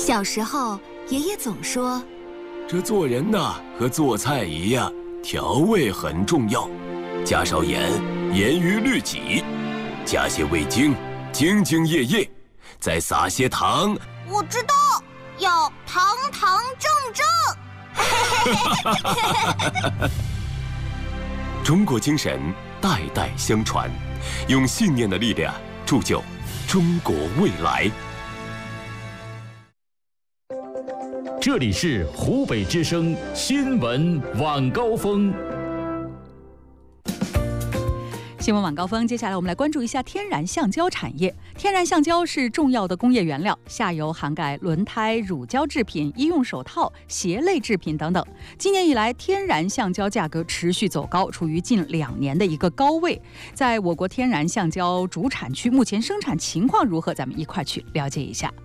小时候，爷爷总说， 这做人呐，和做菜一样，调味很重要。加少盐，严于律己；加些味精，兢兢业业；再撒些糖。 我知道，要堂堂正正。 中国精神代代相传，用信念的力量铸就中国未来。 这里是湖北之声新闻晚高峰。 新闻晚高峰，接下来我们来关注一下天然橡胶产业。天然橡胶是重要的工业原料，下游涵盖轮胎、乳胶制品、医用手套、鞋类制品等等。今年以来，天然橡胶价格持续走高，处于近2年的一个高位。在我国天然橡胶主产区，目前生产情况如何？咱们一块去了解一下。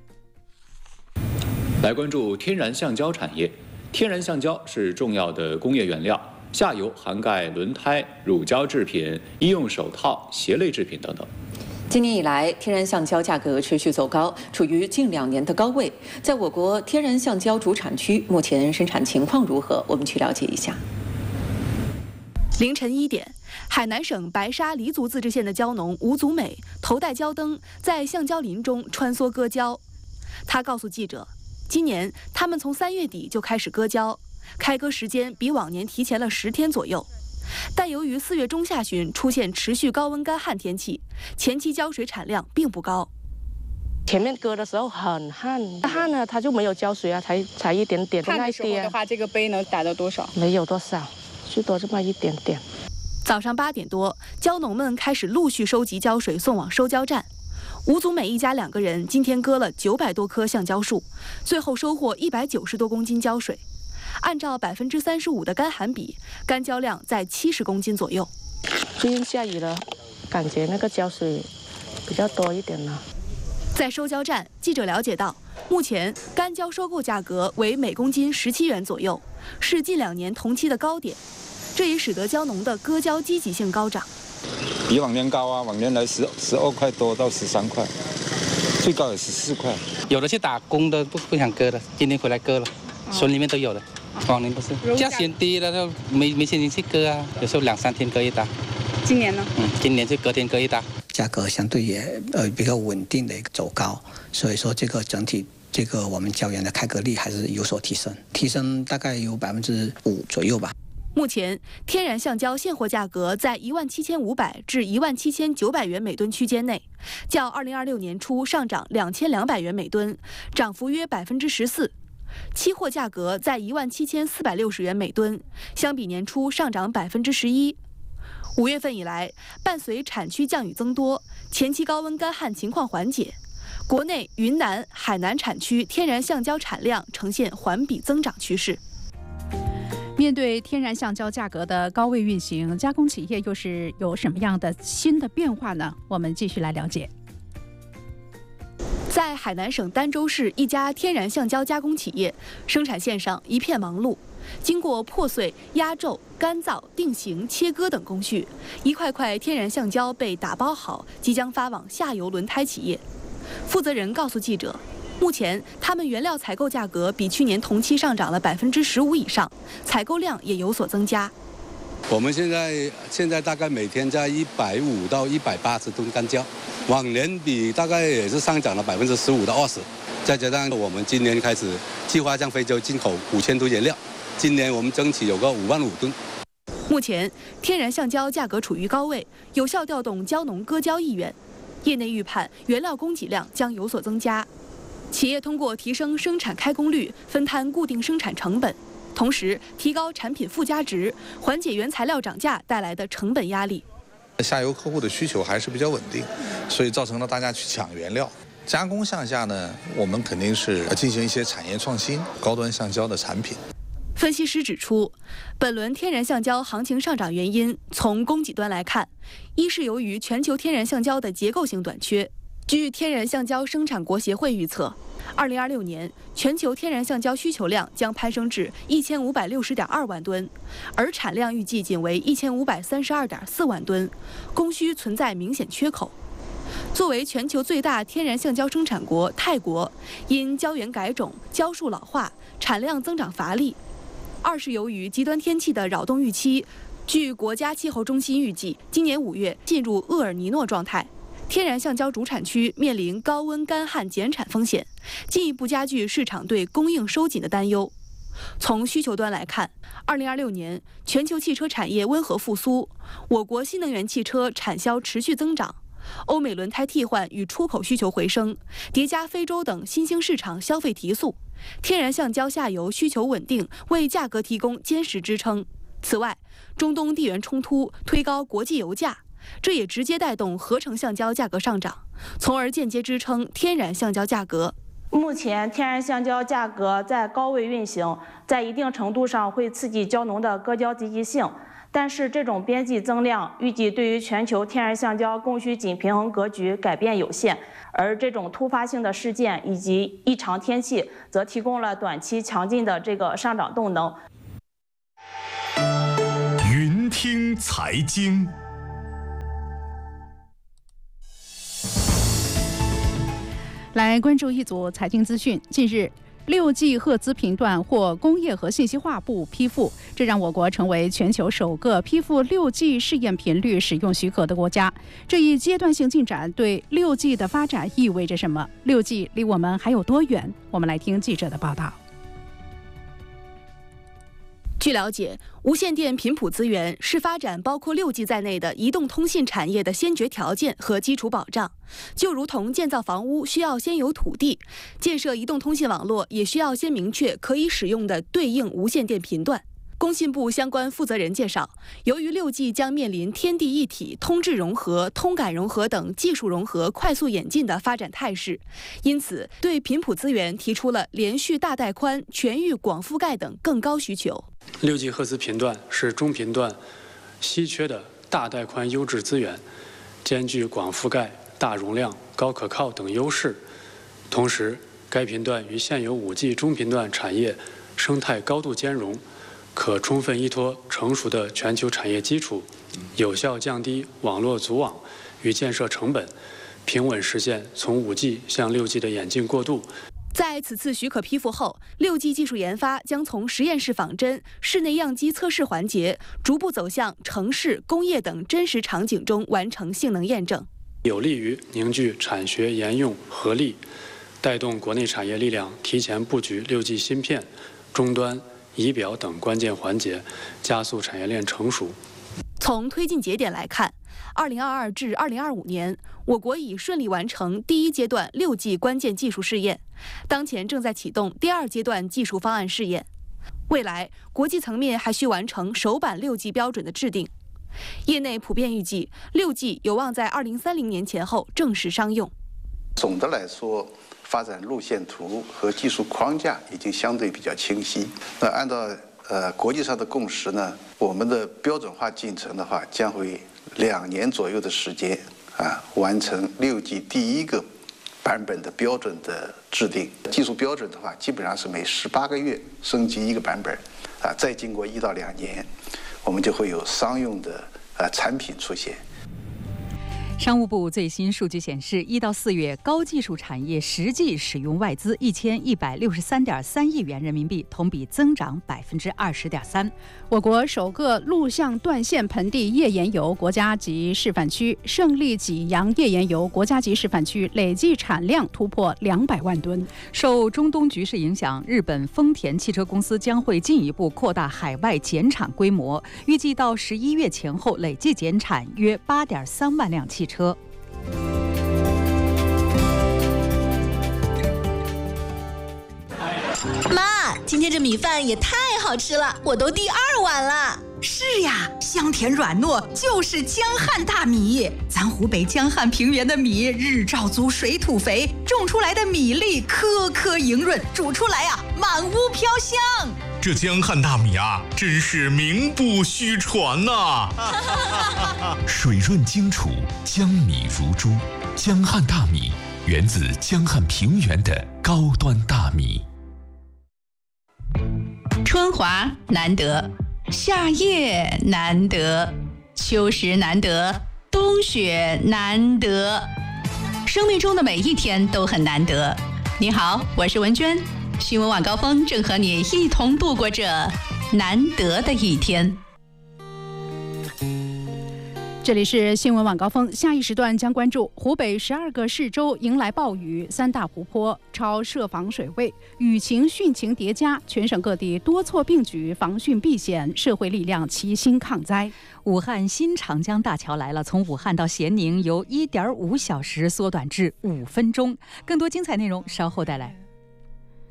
来关注天然橡胶产业。天然橡胶是重要的工业原料，下游涵盖轮胎、乳胶制品、医用手套、鞋类制品等等。 今年以来，天然橡胶价格持续走高，处于近2年的高位。在我国天然橡胶主产区，目前生产情况如何？我们去了解一下。 凌晨1点，海南省白沙黎族自治县的胶农吴祖美头戴胶灯，在橡胶林中穿梭割胶。他告诉记者，今年他们从3月底就开始割胶，开割时间比往年提前了10天左右。但由于4月中下旬出现持续高温干旱天气，前期胶水产量并不高。 前面割的时候很旱呢，它就没有胶水啊，才一点点。 旱的时候的话，这个杯能打到多少？ 没有多少，最多这么一点点。 早上8点多，胶农们开始陆续收集胶水送往收胶站。吴祖美一家2个人今天割了900多棵橡胶树，最后收获190多公斤胶水。按照35%的干旱比，干胶量在70公斤左右。 最近下雨了，感觉那个胶水比较多一点了。 在收胶站，记者了解到，目前干胶收购价格为每公斤17元左右，是近2年同期的高点。这也使得胶农的割胶积极性高涨。 比往年高啊，往年来12块多到13块，最高也14块。 有的去打工的不想割了，今天回来割了，村里面都有的。往年不是价钱低了，就没心情去割啊，有时候2、3天割一打。 今年呢？ 今年就隔天割一打。 价格相对也比较稳定的一个走高，所以说这个整体这个我们胶原的开割率还是有所提升大概有5%左右吧。 目前，天然橡胶现货价格在17500至17900元每吨区间内，较2026年初上涨2200元每吨，涨幅约14%。期货价格在17460元每吨，相比年初上涨11%。5月份以来，伴随产区降雨增多，前期高温干旱情况缓解，国内云南、海南产区天然橡胶产量呈现环比增长趋势。 面对天然橡胶价格的高位运行，加工企业又是有什么样的新的变化呢？我们继续来了解。 在海南省儋州市一家天然橡胶加工企业，生产线上一片忙碌。经过破碎、压皱、干燥、定型、切割等工序，一块块天然橡胶被打包好，即将发往下游轮胎企业。负责人告诉记者，目前他们原料采购价格比去年同期上涨了15%以上，采购量也有所增加。 我们现在大概每天在150到180吨干胶，往年比大概也是上涨了15%到20%。再加上我们今年开始计划向非洲进口5000吨原料，今年我们争取有个55000吨。 目前天然橡胶价格处于高位，有效调动胶农割胶意愿。业内预判原料供给量将有所增加，企业通过提升生产开工率，分摊固定生产成本。同时，提高产品附加值，缓解原材料涨价带来的成本压力。 下游客户的需求还是比较稳定，所以造成了大家去抢原料。加工项下呢，我们肯定是进行一些产业创新、高端橡胶的产品。 分析师指出，本轮天然橡胶行情上涨原因，从供给端来看，一是由于全球天然橡胶的结构性短缺。据天然橡胶生产国协会预测，2026年全球天然橡胶需求量将攀升至1560.2万吨，而产量预计仅为1532.4万吨，供需存在明显缺口。 作为全球最大天然橡胶生产国，泰国因胶原改种、胶树老化，产量增长乏力。二是由于极端天气的扰动预期，据国家气候中心预计，今年5月进入厄尔尼诺状态，天然橡胶主产区面临高温干旱减产风险，进一步加剧市场对供应收紧的担忧。从需求端来看，2026年全球汽车产业温和复苏，我国新能源汽车产销持续增长，欧美轮胎替换与出口需求回升，叠加非洲等新兴市场消费提速，天然橡胶下游需求稳定，为价格提供坚实支撑。此外，中东地缘冲突推高国际油价，这也直接带动合成橡胶价格上涨，从而间接支撑天然橡胶价格。 目前天然橡胶价格在高位运行，在一定程度上会刺激胶农的割胶积极性，但是这种边际增量预计对于全球天然橡胶供需紧平衡格局改变有限，而这种突发性的事件以及异常天气则提供了短期强劲的这个上涨动能。 云听财经。 来关注一组财经资讯。近日，6G 赫兹频段获工业和信息化部批复，这让我国成为全球首个批复 6G 试验频率使用许可的国家。这一阶段性进展对 6G 的发展意味着什么？ 6G 离我们还有多远？我们来听记者的报道。 据了解，无线电频谱资源是发展包括6G 在内的移动通信产业的先决条件和基础保障。就如同建造房屋需要先有土地，建设移动通信网络也需要先明确可以使用的对应无线电频段。工信部相关负责人介绍，由于6G 将面临天地一体、通智融合、通感融合等技术融合快速演进的发展态势，因此对频谱资源提出了连续大带宽、全域广覆盖等更高需求。 6G 赫兹频段是中频段稀缺的大带宽优质资源，兼具广覆盖、大容量、高可靠等优势。同时，该频段与现有5G 中频段产业生态高度兼容，可充分依托成熟的全球产业基础，有效降低网络组网与建设成本，平稳实现从5G 向6G 的演进过渡。 在此次许可批复后，6G 技术研发将从实验室仿真、室内样机测试环节，逐步走向城市、工业等真实场景中完成性能验证， 有利于凝聚产学研用合力，带动国内产业力量提前布局6G 芯片、终端、仪表等关键环节，加速产业链成熟。 从推进节点来看，2022至2025年，我国已顺利完成第1阶段6G 关键技术试验，当前正在启动第2阶段技术方案试验。未来，国际层面还需完成首版6G 标准的制定。业内普遍预计，6G 有望在2030年前后正式商用。 总的来说，发展路线图和技术框架已经相对比较清晰。那按照国际上的共识呢，我们的标准化进程的话，将会2年左右的时间完成6G 第1个版本的标准的制定。技术标准的话，基本上是每18个月升级1个版本，再经过1到2年，我们就会有商用的产品出现。 商务部最新数据显示，1到4月高技术产业实际使用外资1163.3亿元人民币，同比增长20.3%。 我国首个陆相断线盆地页岩油国家级示范区胜利济阳页岩油国家级示范区累计产量突破200万吨。 受中东局势影响，日本丰田汽车公司将会进一步扩大海外减产规模，预计到11月前后累计减产约8.3万辆汽车。 妈，今天这米饭也太好吃了，我都第2碗了。 是呀，香甜软糯，就是江汉大米。咱湖北江汉平原的米，日照足，水土肥，种出来的米粒颗颗莹润，煮出来满屋飘香。 这江汉大米真是名不虚传呐！水润精储，江米如珠。江汉大米源自江汉平原的高端大米。 春华难得，夏夜难得，秋实难得，冬雪难得。 生命中的每一天都很难得。你好，我是文娟，新闻晚高峰正和你一同度过这难得的一天。 这里是新闻晚高峰，下一时段将关注湖北12个市州迎来暴雨，3大湖泊超设防水位，雨情汛情叠加，全省各地多措并举，防汛避险，社会力量齐心抗灾。 武汉新长江大桥来了，从武汉到咸宁由1.5小时缩短至5分钟。更多精彩内容稍后带来。